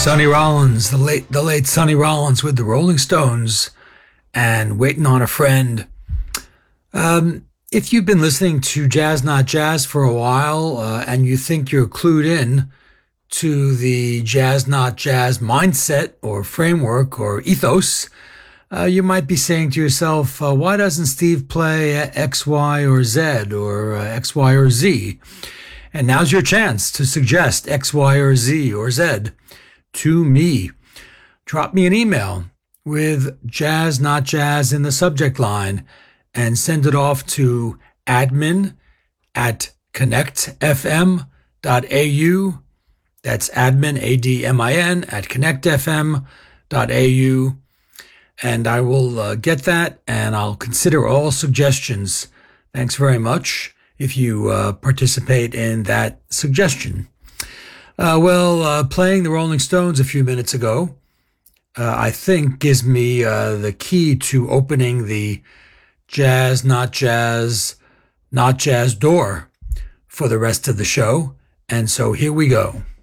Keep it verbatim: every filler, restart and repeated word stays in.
Sonny Rollins, the late the late Sonny Rollins with the Rolling Stones, and Waiting on a Friend. Um, if you've been listening to Jazz Not Jazz for a while, uh, and you think you're clued in to the Jazz Not Jazz mindset or framework or ethos, uh, you might be saying to yourself, uh, why doesn't Steve play X, Y, or Z, or uh, X, Y, or Z? And now's your chance to suggest X, Y, or Z, or Z to me. Drop me an email with Jazz Not Jazz in the subject line and send it off to admin at connect f m dot a u. That's admin, A D M I N, at connect f m dot a u. And I will uh, get that, and I'll consider all suggestions. Thanks very much if you uh, participate in that suggestion. Uh, well, uh, playing the Rolling Stones a few minutes ago, uh, I think gives me uh, the key to opening the Jazz, Not Jazz, Not Jazz door for the rest of the show. And so here we go.